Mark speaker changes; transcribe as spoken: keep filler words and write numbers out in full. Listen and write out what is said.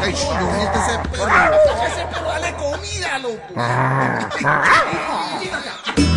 Speaker 1: Ay, no bote ese perro.
Speaker 2: ¡Ese perro, dale comida, loco!